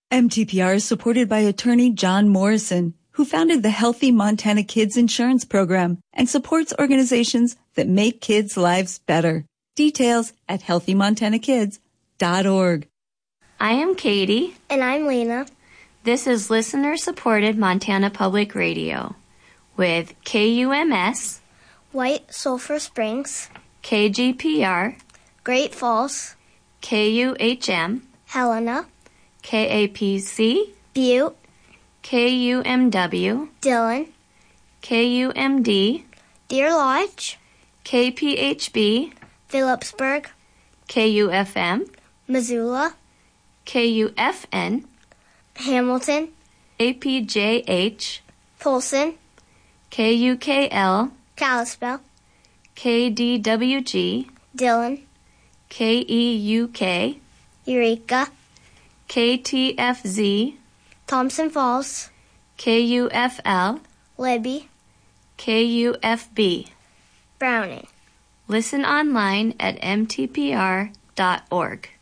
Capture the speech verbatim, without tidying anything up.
M T P R is supported by attorney John Morrison, who founded the Healthy Montana Kids Insurance Program and supports organizations that make kids' lives better. Details at healthy montana kids dot org. I am Katie. And I'm Lena. This is listener-supported Montana Public Radio with K U M S, White Sulphur Springs, K G P R, Great Falls, K U H M, Helena, K A P C, Butte, K U M W, Dillon, K U M D, Deer Lodge, K P H B, Phillipsburg, K U F M, Missoula, K U F N, Hamilton, A P J H, Polson, K U K L, Kalispell, K D W G, Dillon, K E U K, Eureka, K T F Z, Thompson Falls, K U F L, Libby, K U F B. Browning. Listen online at m t p r dot org.